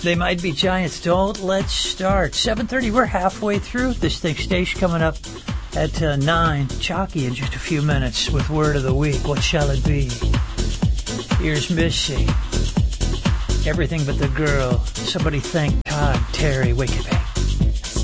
They might be giants. Don't let's start. 7:30. We're halfway through this thing. Stage coming up at 9. Chalky in just a few minutes with Word of the Week. What shall it be? Here's Missy. Everything but the girl. Somebody thank Todd Terry Wicked.